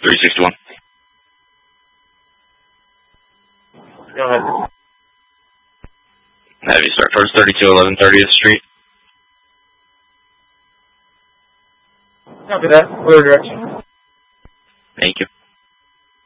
361. Go ahead. Have you start first 3211 30th Street. Copy that. Clear direction. Thank you.